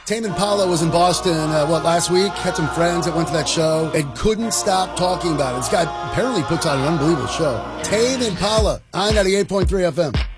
Tame Impala was in Boston, last week? Had some friends that went to that show and couldn't stop talking about it. This guy apparently puts on an unbelievable show. Tame Impala on 98.3 FM.